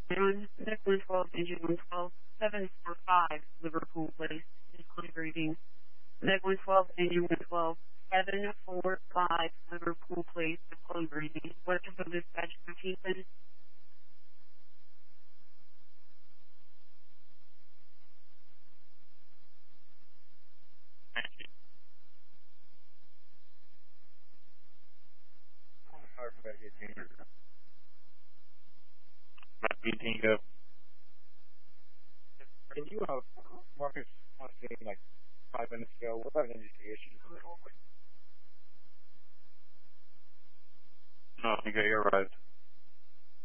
on deck 112, engine 112, 745, Liverpool Place, disclosed reading. Deck 112, engine 112, 745, Liverpool Place, disclosed reading. What is the dispatch for Ethan? Can you, Marcus, on me like 5 minutes ago? We're having an investigation. No, you got your arrived.